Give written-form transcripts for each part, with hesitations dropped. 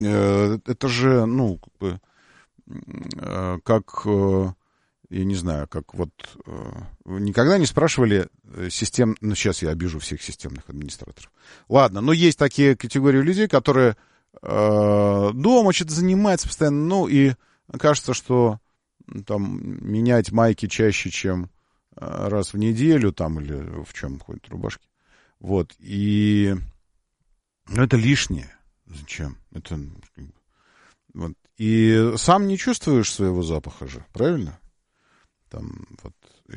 Это же, ну, как, я не знаю, как вот... Никогда не спрашивали систем... Ну, сейчас я обижу всех системных администраторов. Ладно, но есть такие категории людей, которые дома что-то занимаются постоянно, ну, и кажется, что там менять майки чаще, чем раз в неделю, там, или в чем ходят рубашки. Вот, и... Ну, это лишнее. Зачем? Это... Вот. И сам не чувствуешь своего запаха же, правильно? Там, вот.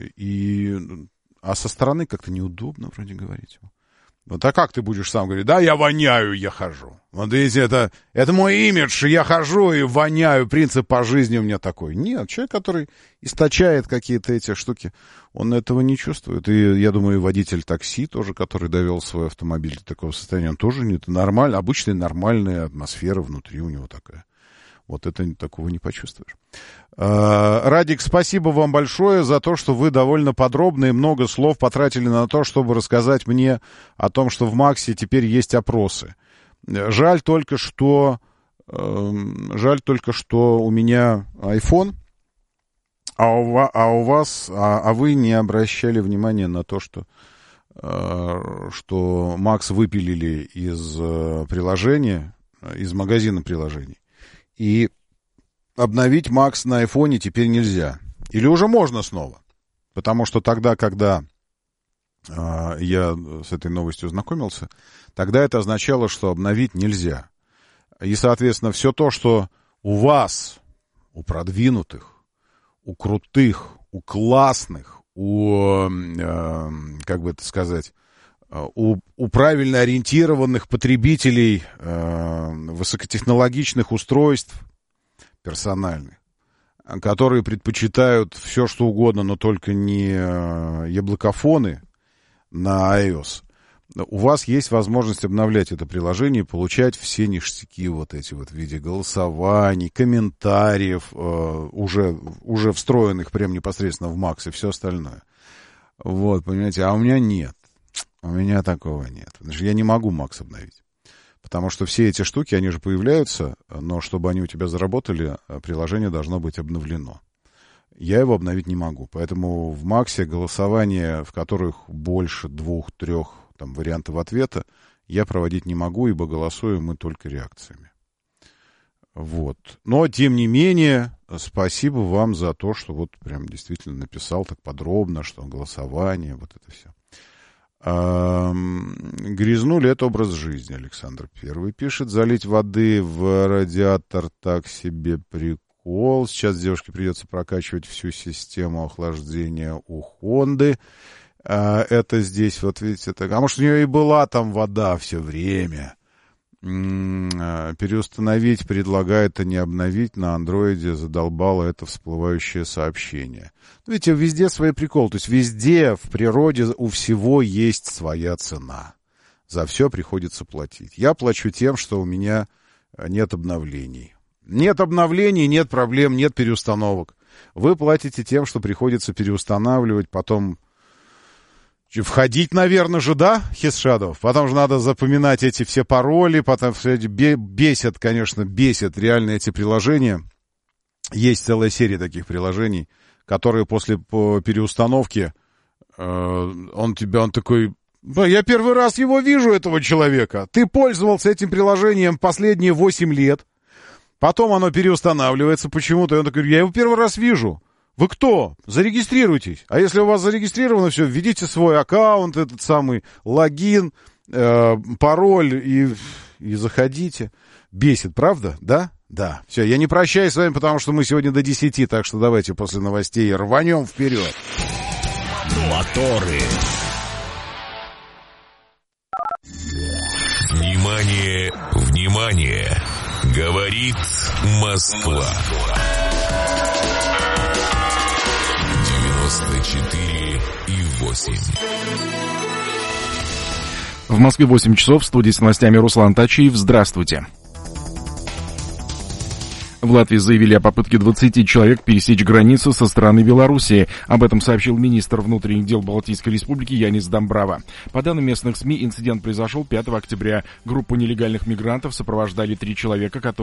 А со стороны как-то неудобно вроде говорить. Вот, а как ты будешь сам говорить? Да, я воняю, я хожу. Вот видите, это мой имидж, я хожу и воняю, принцип по жизни у меня такой. Нет, человек, который источает какие-то эти штуки, он этого не чувствует. И я думаю, водитель такси тоже, который довел свой автомобиль до такого состояния, он тоже не нормально, обычная нормальная атмосфера внутри у него такая. Вот это такого не почувствуешь. Радик, спасибо вам большое за то, что вы довольно подробно и много слов потратили на то, чтобы рассказать мне о том, что в Максе теперь есть опросы. Жаль только, что у меня iPhone, а вы не обращали внимания на то, что Макс выпилили из приложения, из магазина приложений. И обновить Макс на айфоне теперь нельзя. Или уже можно снова. Потому что тогда, когда я с этой новостью знакомился, тогда это означало, что обновить нельзя. И, соответственно, все то, что у вас, у продвинутых, у крутых, у классных, как бы это сказать, у правильно ориентированных потребителей высокотехнологичных устройств персональных, которые предпочитают все, что угодно, но только не яблокофоны на iOS, у вас есть возможность обновлять это приложение и получать все ништяки вот эти вот в виде голосований, комментариев, уже встроенных прямо непосредственно в Max и все остальное. Вот, понимаете, а у меня нет. У меня такого нет. Потому что я не могу Max обновить. Потому что все эти штуки, они же появляются, но чтобы они у тебя заработали, приложение должно быть обновлено. Я его обновить не могу. Поэтому в Максе голосования, в которых больше 2-3 там, вариантов ответа, я проводить не могу, ибо голосуем мы только реакциями. Вот. Но, тем не менее, спасибо вам за то, что вот прям действительно написал так подробно, что голосование, вот это все. Грязнули — это образ жизни, Александр Первый пишет. Залить воды в радиатор так себе прикол. Сейчас девушке придется прокачивать всю систему охлаждения у Хонды. Это здесь, вот видите, так. А может, у нее и была там вода все время. Переустановить предлагает, а не обновить. На андроиде задолбало это всплывающее сообщение. Видите, везде свои приколы. То есть везде в природе у всего есть своя цена. За все приходится платить. Я плачу тем, что у меня нет обновлений. Нет обновлений, нет проблем, нет переустановок. Вы платите тем, что приходится переустанавливать, потом... Входить, наверное, же, да, Хисшадов? Потом же надо запоминать эти все пароли, потом все эти бесят, конечно, бесят реально эти приложения. Есть целая серия таких приложений, которые после переустановки, он такой... Я первый раз его вижу, этого человека. Ты пользовался этим приложением последние 8 лет. Потом оно переустанавливается почему-то. И он такой, я его первый раз вижу. Вы кто? Зарегистрируйтесь. А если у вас зарегистрировано все, введите свой аккаунт, этот самый логин, пароль и заходите. Бесит, правда? Да? Да. Все, я не прощаюсь с вами, потому что мы сегодня до 10, так что давайте после новостей рванем вперед. Моторы. Внимание, внимание! Говорит Москва. 94,8. В Москве 8 часов, в студии с новостями Руслан Тачиев. Здравствуйте. В Латвии заявили о попытке 20 человек пересечь границу со стороны Белоруссии. Об этом сообщил министр внутренних дел Балтийской республики Янис Домбрава. По данным местных СМИ, инцидент произошел 5 октября. Группу нелегальных мигрантов сопровождали 3 человека, которые